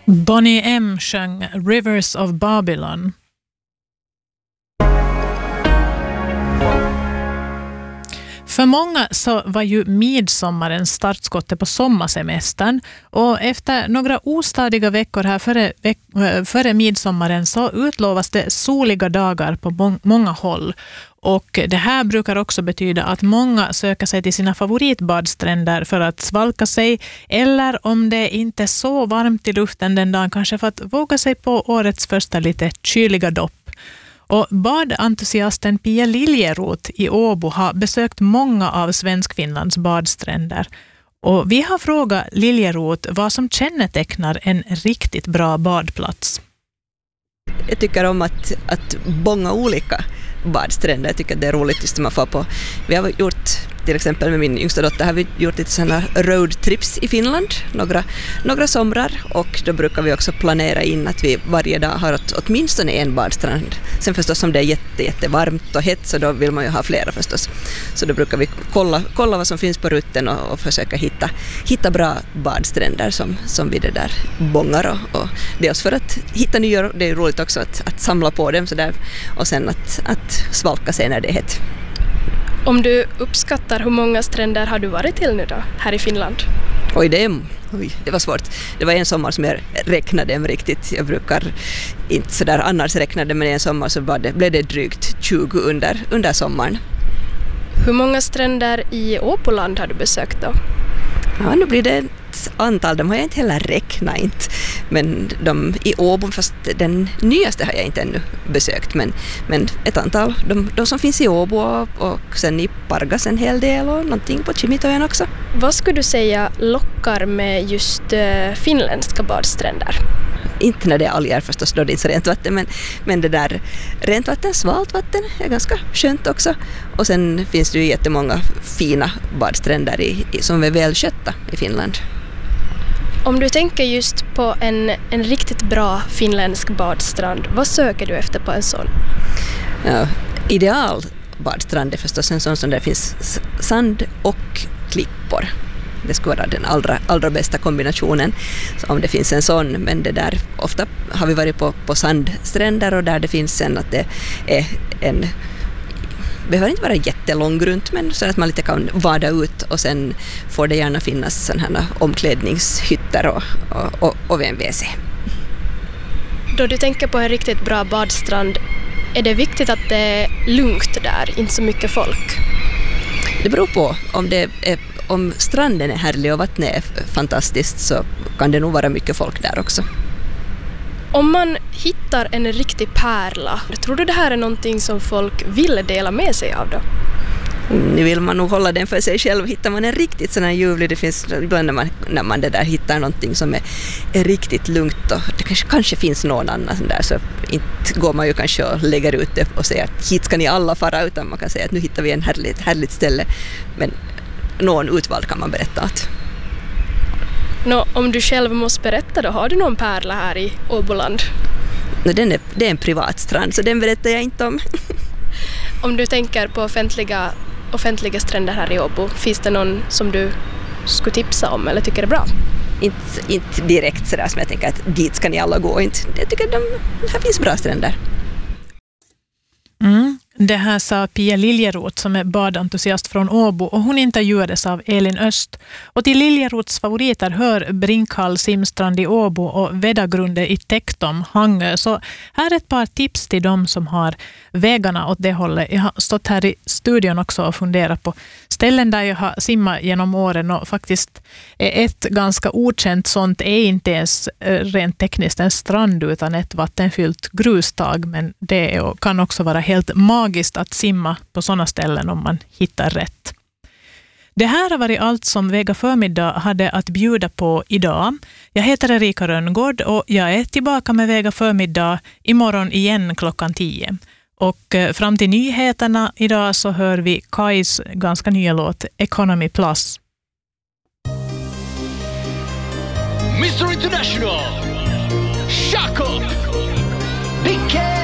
Bonnie M sjöng Rivers of Babylon. För många så var ju midsommaren startskottet på sommarsemestern, och efter några ostadiga veckor här före midsommaren så utlovas det soliga dagar på många håll. Och det här brukar också betyda att många söker sig till sina favoritbadstränder för att svalka sig, eller om det inte är så varmt i luften den dagen, kanske för att våga sig på årets första lite kyliga dopp. Och badentusiasten Pia Liljeroth i Åbo har besökt många av Svenskfinlands badstränder. Och vi har frågat Liljeroth vad som kännetecknar en riktigt bra badplats. Jag tycker om att bånga olika badstränder. Jag tycker att det är roligt just när man får på. Vi har gjort, till exempel med min yngsta dotter, har vi gjort lite sådana roadtrips i Finland några somrar, och då brukar vi också planera in att vi varje dag har åtminstone en badstrand. Sen förstås om det är jättevarmt och hett, så då vill man ju ha flera förstås. Så då brukar vi kolla vad som finns på rutten och försöka hitta bra badstränder som vi det där bångar, och dels för att hitta nya. Det är roligt också att samla på dem så där, och sen att svalka sig när det är hett. Om du uppskattar, hur många stränder har du varit till nu då, här i Finland? Oj, det var svårt. Det var en sommar som jag räknade dem riktigt. Jag brukar inte sådär annars räknade, men en sommar så blev det drygt 20 under sommaren. Hur många stränder i Åboland har du besökt då? Ja, nu blir det ett antal. De har jag inte heller räknat inte. Men de i Åbo, fast den nyaste har jag inte ännu besökt. Men ett antal. De som finns i Åbo och sen i Pargas en hel del, och någonting på Kimitojen också. Vad skulle du säga lockar med just finländska badstränder? Inte när det är alger förstås, då är det inte så rent vatten, men det där rent vatten, svalt vatten är ganska skönt också. Och sen finns det ju jättemånga fina badstränder som är välskötta i Finland. Om du tänker just på en riktigt bra finländsk badstrand, vad söker du efter på en sån? Ja, ideal badstrand är förstås en sån som där finns sand och klippor. Det skulle vara den allra bästa kombinationen om det finns en sån, men det där, ofta har vi varit på sandstränder och där det finns sen att det är behöver inte vara jättelång grunt, men så att man lite kan vada ut, och sen får det gärna finnas sådana här omklädningshytter och WC. Då du tänker på en riktigt bra badstrand, är det viktigt att det är lugnt där, inte så mycket folk? Det beror på. Om stranden är härlig och vattnet är fantastiskt, så kan det nog vara mycket folk där också. Om man hittar en riktig pärla, tror du det här är någonting som folk vill dela med sig av då? Nu vill man nog hålla den för sig själv. Hittar man en riktigt sån här ljuvlig, det finns ibland när man det där hittar någonting som är riktigt lugnt, och det kanske finns någon annan sån där, så inte går man ju kanske och lägger ut det och säger att hit ska ni alla fara, utan man kan säga att nu hittar vi en härligt ställe, men någon utvald kan man berätta att. Om du själv måste berätta då, har du någon pärla här i Åboland? Det är en privat strand, så den berättar jag inte om. Om du tänker på offentliga stränder här i Åbo, finns det någon som du skulle tipsa om eller tycker är bra? Inte direkt sådär som jag tänker att dit ska ni alla gå. Jag tycker att här finns bra stränder. Det här sa Pia Liljeroth som är badentusiast från Åbo, och hon intervjuades av Elin Öst. Och till Liljeroths favoriter hör Brinkhall simstrand i Åbo och Vedagrunde i Tektom, Hangö. Så här är ett par tips till dem som har vägarna åt det hållet. Jag har stått här i studion också och funderat på ställen där jag har simmat genom åren, och faktiskt ett ganska okänt sånt är inte ens rent tekniskt en strand utan ett vattenfyllt grustag, men det kan också vara helt magiskt att simma på sådana ställen om man hittar rätt. Det här har varit allt som Vega förmiddag hade att bjuda på idag. Jag heter Erika Rönngård och jag är tillbaka med Vega förmiddag imorgon igen 10:00. Och fram till nyheterna idag så hör vi Kais ganska nya låt Economy Plus. Mr. International, Shock Up, Big Cat.